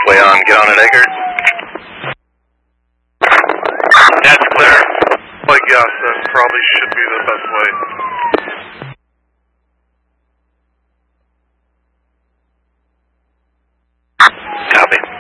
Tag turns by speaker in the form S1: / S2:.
S1: way on. Get on it, Eggert. That's clear.
S2: But yes, that probably should be the best way.
S1: Copy.